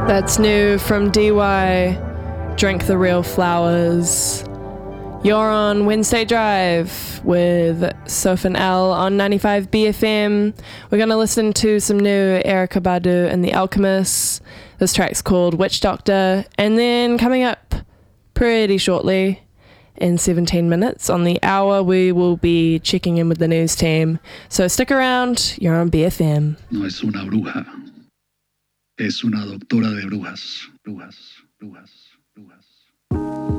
That's new from DY, Drink the Real Flowers. You're on Wednesday Drive with Soph and L on 95 BFM. We're going to listen to some new Erykah Badu and The Alchemists. This track's called Witch Doctor. And then coming up pretty shortly, in 17 minutes on the hour, we will be checking in with the news team. So stick around, you're on BFM. No es una bruja. Es una doctora de brujas. Brujas, brujas, brujas.